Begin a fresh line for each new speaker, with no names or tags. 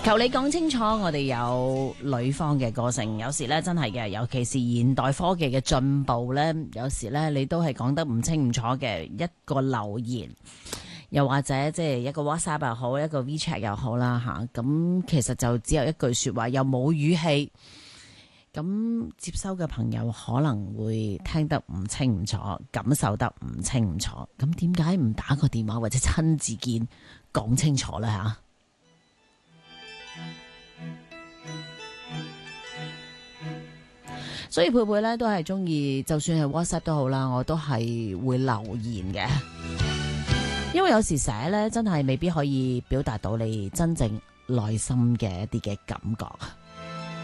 求你講清楚，我哋有女方嘅個性，有時咧真係嘅，尤其是現代科技嘅進步咧，有時咧你都係講得唔清唔楚嘅，一個留言，又或者即係一個 WhatsApp 又好，一個 WeChat 又好啦吓，咁其實就只有一句說話，又冇語氣，咁接收嘅朋友可能會聽得唔清唔楚，感受得唔清唔楚，咁點解唔打個電話或者親自見講清楚咧吓？所以佩佩咧都係中意，就算係 WhatsApp 都好啦，我都係會留言嘅，因為有時寫咧真係未必可以表達到你真正內心嘅一啲嘅感覺。